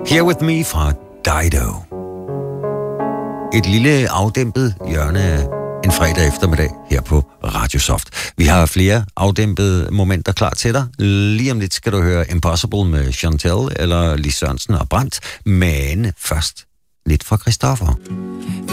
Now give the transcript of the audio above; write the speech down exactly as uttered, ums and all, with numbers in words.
Here With Me fra Dido. Et lille afdæmpet hjørne af en fredag eftermiddag her på Radio Soft. Vi har flere afdæmpede momenter klar til dig. Lige om lidt skal du høre Impossible med Chantel eller Lis Sørensen og Brandt, men først lidt fra Christoffer.